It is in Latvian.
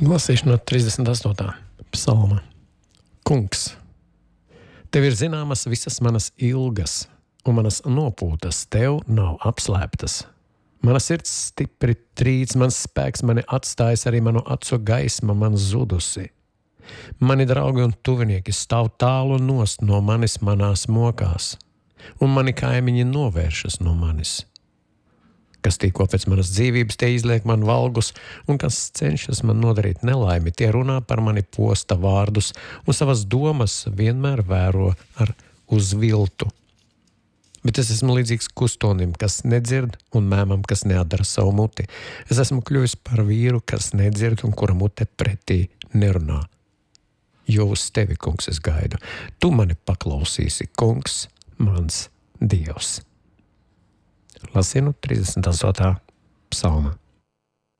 Lasīšu no 38. psalma. Kungs, tev ir zināmas visas manas ilgas, un manas nopūtas tev nav apslēptas. Mana sirds stipri trīc, mans spēks mani atstājis, arī manu acu gaisma man zudusi. Mani draugi un tuvinieki stāv tālu nost no manis manās mokās, un mani kaimiņi novēršas no manis. Kas tīko pēc manas dzīvības, tie izliek man valgus, un kas cenšas man nodarīt nelaimi, tie runā par mani posta vārdus, un savas domas vienmēr vēro ar uzviltu. Bet es esmu līdzīgs kustonim, kas nedzird, un mēmam, kas neatdara savu muti. Es esmu kļuvis par vīru, kas nedzird, un kura mute pretī nerunā. Jo uz tevi, kungs, es gaidu. Tu mani paklausīsi, kungs, mans Dievs. Lasīju 38. psalma.